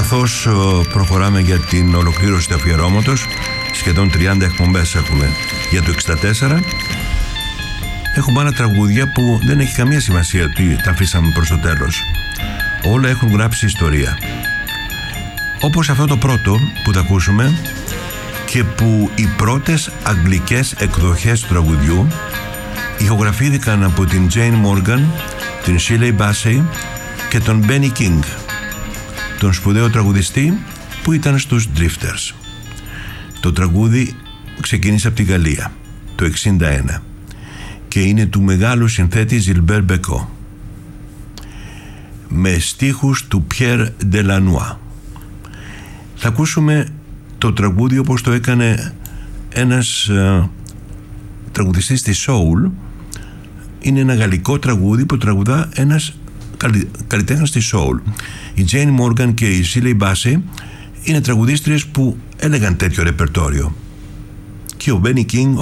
καθώς προχωράμε για την ολοκλήρωση του αφιερώματος, σχεδόν 30 εκπομπές έχουμε για το 64, έχουμε άλλα τραγούδια που δεν έχει καμία σημασία ότι τα αφήσαμε προς το τέλος. Όλα έχουν γράψει ιστορία. Όπως αυτό το πρώτο που θα ακούσουμε και που οι πρώτες αγγλικές εκδοχές του τραγουδιού ηχογραφήθηκαν από την Jane Morgan, την Shirley Bassey και τον Benny King, τον σπουδαίο τραγουδιστή που ήταν στους Drifters. Το τραγούδι ξεκίνησε από τη Γαλλία το 1961 και είναι του μεγάλου συνθέτη Gilbert Bécaud με στίχους του Pierre Delannoy. Θα ακούσουμε το τραγούδι όπως το έκανε ένας τραγουδιστής της Soul. Είναι ένα γαλλικό τραγούδι που τραγουδά ένας καλλιτέχνης της Soul. Η Jane Morgan και η Shirley Bassey είναι τραγουδίστριες που έλεγαν τέτοιο ρεπερτόριο. Και ο Benny King